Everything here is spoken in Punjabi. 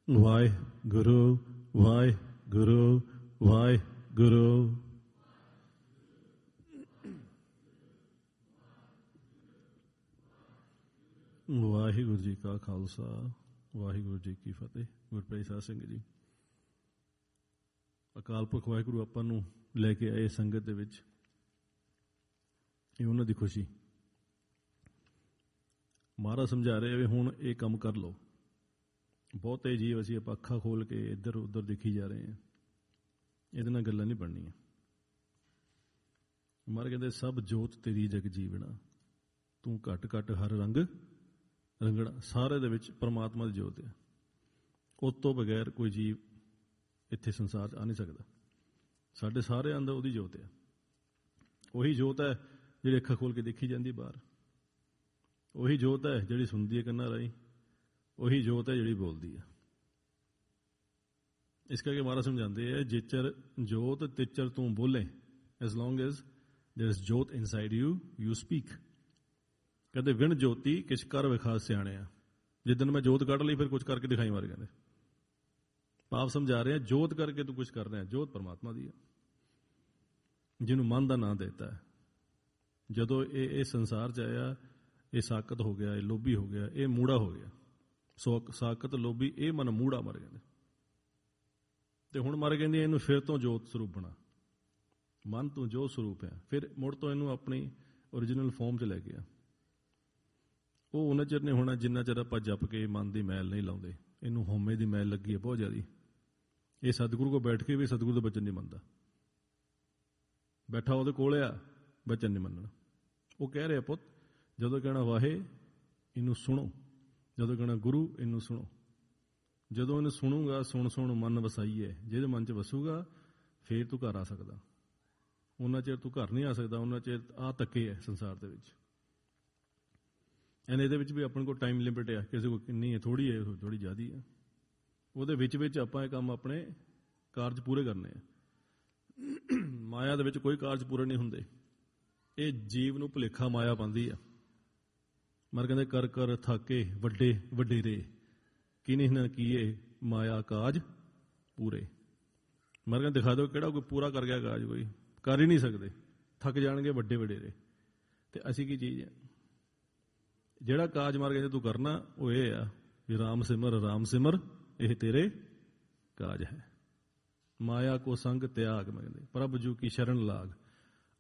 ਵਾਹਿਗੁਰੂ ਵਾਹਿਗੁਰੂ ਵਾਹਿਗੁਰੂ। ਵਾਹਿਗੁਰੂ ਜੀ ਕਾ ਖਾਲਸਾ ਵਾਹਿਗੁਰੂ ਜੀ ਕੀ ਫਤਿਹ। ਗੁਰਪ੍ਰੀਤ ਸਿੰਘ ਜੀ, ਅਕਾਲ ਪੁਰਖ ਵਾਹਿਗੁਰੂ ਆਪਾਂ ਨੂੰ ਲੈ ਕੇ ਆਏ ਸੰਗਤ ਦੇ ਵਿੱਚ, ਇਹ ਉਹਨਾਂ ਦੀ ਖੁਸ਼ੀ। ਮਹਾਰਾਜ ਸਮਝਾ ਰਹੇ ਵੀ ਹੁਣ ਇਹ ਕੰਮ ਕਰ ਲਓ। ਬਹੁਤੇ ਜੀਵ ਅਸੀਂ ਆਪਾਂ ਅੱਖਾਂ ਖੋਲ ਕੇ ਇੱਧਰ ਉੱਧਰ ਦੇਖੀ ਜਾ ਰਹੇ ਹਾਂ, ਇਹਦੇ ਨਾਲ ਗੱਲਾਂ ਨਹੀਂ ਬਣਨੀਆਂ। ਮਹਾਰਾਜ ਕਹਿੰਦੇ ਸਭ ਜੋਤ ਤੇਰੀ ਜਗ ਜੀਵਣਾ, ਤੂੰ ਘੱਟ ਘੱਟ ਹਰ ਰੰਗ ਰੰਗਣਾ। ਸਾਰੇ ਦੇ ਵਿੱਚ ਪਰਮਾਤਮਾ ਦੀ ਜੋਤ ਹੈ, ਉਸ ਤੋਂ ਬਗੈਰ ਕੋਈ ਜੀਵ ਇੱਥੇ ਸੰਸਾਰ 'ਚ ਆ ਨਹੀਂ ਸਕਦਾ। ਸਾਡੇ ਸਾਰੇ ਅੰਦਰ ਉਹਦੀ ਜੋਤ ਹੈ। ਉਹੀ ਜੋਤ ਹੈ ਜਿਹੜੀ ਅੱਖਾਂ ਖੋਲ ਕੇ ਦੇਖੀ ਜਾਂਦੀ ਬਾਹਰ, ਉਹੀ ਜੋਤ ਹੈ ਜਿਹੜੀ ਸੁਣਦੀ ਹੈ ਕੰਨਾਂ ਰਾਹੀਂ, ਉਹੀ ਜੋਤ ਹੈ ਜਿਹੜੀ ਬੋਲਦੀ ਹੈ। ਇਸ ਕਰਕੇ ਮਹਾਰਾਜ ਸਮਝਾਉਂਦੇ ਹੈ ਜਿਚਰ ਜੋਤ ਤਿਚਰ ਤੂੰ ਬੋਲੇ, ਐਜ਼ ਲੌਂਗ ਐਜ਼ ਦੇयर ਇਜ਼ ਜੋਤ ਇਨਸਾਈਡ ਯੂ, ਯੂ ਸਪੀਕ। ਕਹਿੰਦੇ ਵਿਣ ਜੋਤੀ ਕਿਛ ਕਰ ਵਿਖਾ ਸਿਆਣਿਆ। ਜਿੱਦਣ ਮੈਂ ਜੋਤ ਕੱਢ ਲਈ ਫਿਰ ਕੁਝ ਕਰਕੇ ਦਿਖਾਈ ਮਾਰ। ਕਹਿੰਦੇ ਪਾਪ ਸਮਝਾ ਰਹੇ ਆ, ਜੋਤ ਕਰਕੇ ਤੂੰ ਕੁਝ ਕਰ ਰਿਹਾ। ਜੋਤ ਪਰਮਾਤਮਾ ਦੀ ਹੈ, ਜਿਹਨੂੰ ਮਨ ਦਾ ਨਾਂ ਦਿੱਤਾ ਹੈ। ਜਦੋਂ ਇਹ ਸੰਸਾਰ 'ਚ ਆਇਆ, ਇਹ ਸਾਕਤ ਹੋ ਗਿਆ, ਇਹ ਲੋਭੀ ਹੋ ਗਿਆ, ਇਹ ਮੂੜਾ ਹੋ ਗਿਆ। ਸਾਕਤ ਲੋਭੀ ਇਹ ਮਨ ਮੂੜਾ ਮਰ ਕਹਿੰਦੇ। ਤੇ ਹੁਣ ਮਰ ਕਹਿੰਦੇ ਇਹਨੂੰ ਫਿਰ ਤੋਂ ਜੋਤ ਸਰੂਪ ਬਣਾ। ਮਨ ਤੋਂ ਜੋਤ ਸਰੂਪ ਹੈ, ਫਿਰ ਮੁੜ ਤੋਂ ਇਹਨੂੰ ਆਪਣੀ ਓਰੀਜਨਲ ਫਾਰਮ 'ਚ ਲੈ ਗਿਆ। ਉਹ ਉਹਨਾਂ ਚਿਰ ਨਹੀਂ ਹੋਣਾ ਜਿੰਨਾ ਚਿਰ ਆਪਾਂ ਜਪ ਕੇ ਮਨ ਦੀ ਮੈਲ ਨਹੀਂ ਲਾਉਂਦੇ। ਇਹਨੂੰ ਹਉਮੈ ਦੀ ਮੈਲ ਲੱਗੀ ਹੈ ਬਹੁਤ ਜ਼ਿਆਦਾ। ਇਹ ਸਤਿਗੁਰੂ ਕੋਲ ਬੈਠ ਕੇ ਵੀ ਸਤਿਗੁਰੂ ਦਾ ਬਚਨ ਨਹੀਂ ਮੰਨਦਾ। ਬੈਠਾ ਉਹਦੇ ਕੋਲ ਆ, ਬਚਨ ਨਹੀਂ ਮੰਨਣਾ। ਉਹ ਕਹਿ ਰਿਹਾ ਪੁੱਤ, ਜਦੋਂ ਕਹਿਣਾ ਵਾਹੇ ਇਹਨੂੰ ਸੁਣੋ, ਜਦੋਂ ਕਹਿਣਾ ਗੁਰੂ ਇਹਨੂੰ ਸੁਣੋ। ਜਦੋਂ ਇਹਨੂੰ ਸੁਣੂਗਾ, ਸੁਣ ਮਨ ਵਸਾਈਏ। ਜਿਹਦੇ ਮਨ 'ਚ ਵਸੂਗਾ ਫੇਰ ਤੂੰ ਘਰ ਆ ਸਕਦਾ। ਉਹਨਾਂ ਚਿਰ ਤੂੰ ਘਰ ਨਹੀਂ ਆ ਸਕਦਾ, ਉਹਨਾਂ ਚਿਰ ਆਹ ਧੱਕੇ ਹੈ ਸੰਸਾਰ ਦੇ ਵਿੱਚ। ਐਂਡ ਇਹਦੇ ਵਿੱਚ ਵੀ ਆਪਣੇ ਕੋਲ ਟਾਈਮ ਲਿਮਿਟ ਹੈ, ਕਿਸੇ ਕੋਲ ਕਿੰਨੀ ਹੈ, ਥੋੜ੍ਹੀ ਹੈ, ਥੋੜ੍ਹੀ ਜ਼ਿਆਦਾ ਹੈ। ਉਹਦੇ ਵਿੱਚ ਆਪਾਂ ਇਹ ਕੰਮ ਆਪਣੇ ਕਾਰਜ ਪੂਰੇ ਕਰਨੇ ਆ। ਮਾਇਆ ਦੇ ਵਿੱਚ ਕੋਈ ਕਾਰਜ ਪੂਰੇ ਨਹੀਂ ਹੁੰਦੇ। ਇਹ ਜੀਵ ਨੂੰ ਭੁਲੇਖਾ ਮਾਇਆ ਪਾਉਂਦੀ ਆ। ਮਰ ਕਹਿੰਦੇ ਕਰ ਕਰ ਥਾਕੇ ਵੱਡੇ ਵਡੇਰੇ, ਕਿਨੇ ਨਾ ਕੀਏ ਮਾਇਆ ਕਾਜ ਪੂਰੇ। ਮਰ ਕਹਿੰਦੇ ਦਿਖਾ ਦਿਓ ਕਿਹੜਾ ਕੋਈ ਪੂਰਾ ਕਰ ਗਿਆ ਕਾਜ, ਕੋਈ ਕਰ ਹੀ ਨਹੀਂ ਸਕਦੇ। ਥੱਕ ਜਾਣਗੇ ਵੱਡੇ ਵਡੇਰੇ। ਤੇ ਅਸੀਂ ਕੀ ਚੀਜ਼ ਹੈ? ਜਿਹੜਾ ਕਾਜ ਮਰ ਕਹਿੰਦੇ ਤੂੰ ਕਰਨਾ ਉਹ ਇਹ ਆ ਵੀ ਰਾਮ ਸਿਮਰ ਇਹ ਤੇਰੇ ਕਾਜ ਹੈ। ਮਾਇਆ ਕੋ ਸੰਗ ਤਿਆਗ, ਮੈਂ ਕਹਿੰਦੇ ਪ੍ਰਭ ਜੂ ਕੀ ਸ਼ਰਨ ਲਾਗ।